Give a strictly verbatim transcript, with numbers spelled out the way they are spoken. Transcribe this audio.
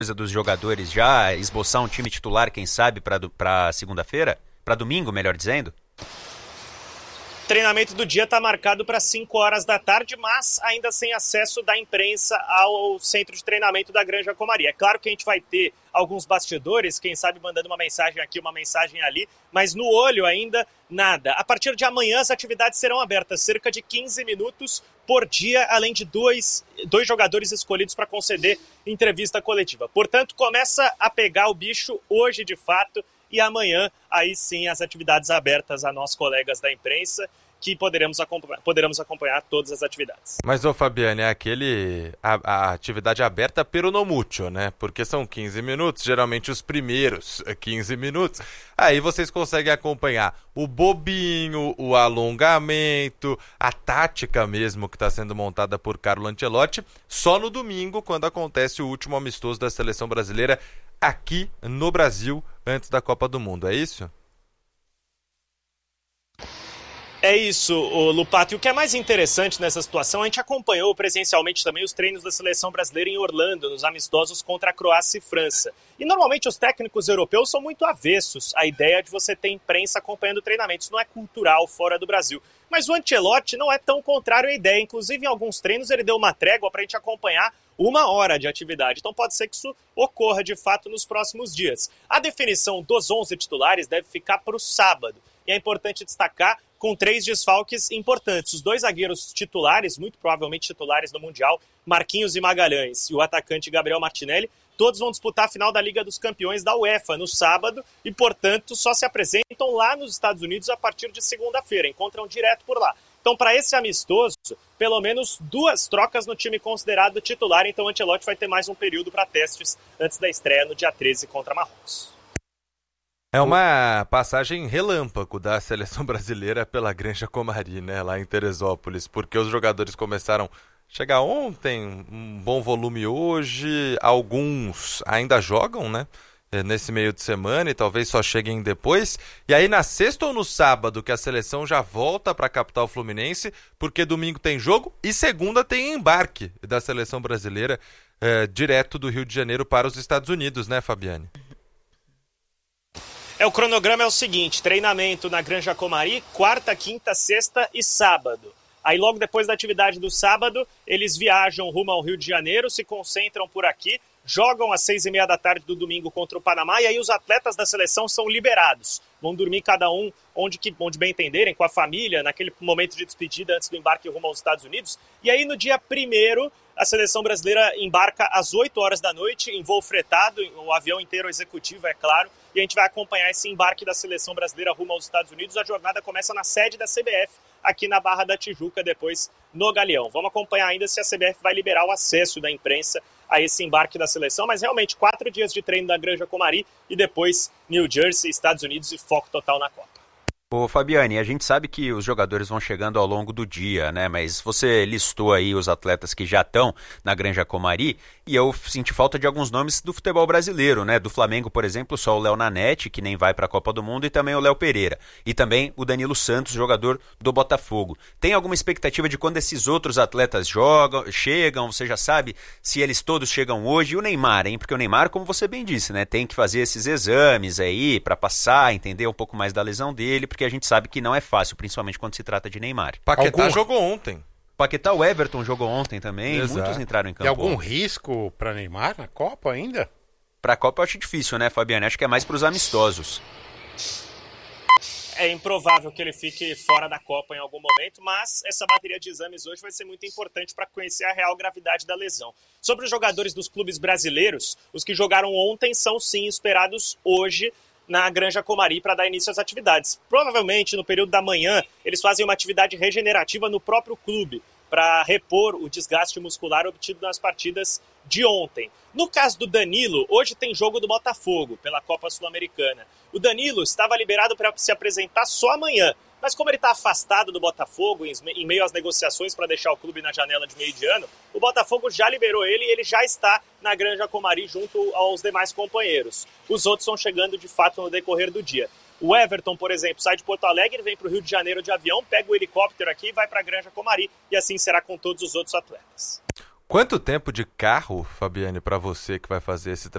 dos jogadores já esboçar um time titular, quem sabe, para segunda-feira? Para domingo, melhor dizendo? O treinamento do dia está marcado para cinco horas da tarde, mas ainda sem acesso da imprensa ao centro de treinamento da Granja Comari. É claro que a gente vai ter alguns bastidores, quem sabe mandando uma mensagem aqui, uma mensagem ali, mas no olho ainda nada. A partir de amanhã as atividades serão abertas, cerca de quinze minutos por dia, além de dois, dois jogadores escolhidos para conceder entrevista coletiva. Portanto, começa a pegar o bicho hoje de fato, e amanhã, aí sim, as atividades abertas a nós, colegas da imprensa, que poderemos acompanhar, poderemos acompanhar todas as atividades. Mas, ô Fabiane, é aquele, a, a atividade aberta pero no mucho, né? Porque são quinze minutos, geralmente os primeiros quinze minutos. Aí vocês conseguem acompanhar o bobinho, o alongamento, a tática mesmo que está sendo montada por Carlo Ancelotti, só no domingo, quando acontece o último amistoso da seleção brasileira aqui no Brasil, antes da Copa do Mundo, é isso? É isso, Lupato. E o que é mais interessante nessa situação, a gente acompanhou presencialmente também os treinos da seleção brasileira em Orlando, nos amistosos contra a Croácia e França. E normalmente os técnicos europeus são muito avessos à ideia de você ter imprensa acompanhando o treinamento. Isso não é cultural fora do Brasil. Mas o Ancelotti não é tão contrário à ideia. Inclusive, em alguns treinos ele deu uma trégua para a gente acompanhar uma hora de atividade. Então pode ser que isso ocorra de fato nos próximos dias. A definição dos onze titulares deve ficar para o sábado. E é importante destacar com três desfalques importantes. Os dois zagueiros titulares, muito provavelmente titulares no Mundial, Marquinhos e Magalhães, e o atacante Gabriel Martinelli, todos vão disputar a final da Liga dos Campeões da UEFA no sábado e, portanto, só se apresentam lá nos Estados Unidos a partir de segunda-feira, encontram direto por lá. Então, para esse amistoso, pelo menos duas trocas no time considerado titular, então o Ancelotti vai ter mais um período para testes antes da estreia no dia treze contra Marrocos. É uma passagem relâmpago da seleção brasileira pela Granja Comari, né, lá em Teresópolis, porque os jogadores começaram a chegar ontem, um bom volume hoje, alguns ainda jogam, né, nesse meio de semana e talvez só cheguem depois, e aí na sexta ou no sábado que a seleção já volta para a capital fluminense, porque domingo tem jogo e segunda tem embarque da seleção brasileira é, direto do Rio de Janeiro para os Estados Unidos, né, Fabiane? É, o cronograma é o seguinte, treinamento na Granja Comari, quarta, quinta, sexta e sábado. Aí logo depois da atividade do sábado, eles viajam rumo ao Rio de Janeiro, se concentram por aqui, jogam às seis e meia da tarde do domingo contra o Panamá e aí os atletas da seleção são liberados. Vão dormir cada um onde, que, onde bem entenderem, com a família, naquele momento de despedida antes do embarque rumo aos Estados Unidos. E aí no dia primeiro, a seleção brasileira embarca às oito horas da noite, em voo fretado, o avião inteiro executivo, é claro, e a gente vai acompanhar esse embarque da seleção brasileira rumo aos Estados Unidos. A jornada começa na sede da C B F, aqui na Barra da Tijuca, depois no Galeão. Vamos acompanhar ainda se a C B F vai liberar o acesso da imprensa a esse embarque da seleção, mas realmente quatro dias de treino da Granja Comari e depois New Jersey, Estados Unidos e foco total na Copa. Ô Fabiane, a gente sabe que os jogadores vão chegando ao longo do dia, né? Mas você listou aí os atletas que já estão na Granja Comari e eu senti falta de alguns nomes do futebol brasileiro, né? Do Flamengo, por exemplo, só o Léo Nanete, que nem vai para a Copa do Mundo, e também o Léo Pereira. E também o Danilo Santos, jogador do Botafogo. Tem alguma expectativa de quando esses outros atletas jogam, chegam? Você já sabe se eles todos chegam hoje? E o Neymar, hein? Porque o Neymar, como você bem disse, né? Tem que fazer esses exames aí para passar, entender um pouco mais da lesão dele, porque que a gente sabe que não é fácil, principalmente quando se trata de Neymar. Paquetá algum... jogou ontem. Paquetá, o Everton jogou ontem também, exato. Muitos entraram em campo. Tem algum risco para Neymar na Copa ainda? Para a Copa eu acho difícil, né, Fabiane? Acho que é mais para os amistosos. É improvável que ele fique fora da Copa em algum momento, mas essa bateria de exames hoje vai ser muito importante para conhecer a real gravidade da lesão. Sobre os jogadores dos clubes brasileiros, os que jogaram ontem são sim esperados hoje na Granja Comari para dar início às atividades. Provavelmente, no período da manhã, eles fazem uma atividade regenerativa no próprio clube para repor o desgaste muscular obtido nas partidas de ontem. No caso do Danilo, hoje tem jogo do Botafogo pela Copa Sul-Americana. O Danilo estava liberado para se apresentar só amanhã, mas como ele está afastado do Botafogo em meio às negociações para deixar o clube na janela de meio de ano, o Botafogo já liberou ele e ele já está na Granja Comari junto aos demais companheiros. Os outros estão chegando de fato no decorrer do dia. O Everton, por exemplo, sai de Porto Alegre, vem para o Rio de Janeiro de avião, pega o helicóptero aqui e vai para a Granja Comari, e assim será com todos os outros atletas. Quanto tempo de carro, Fabiane, para você que vai fazer esse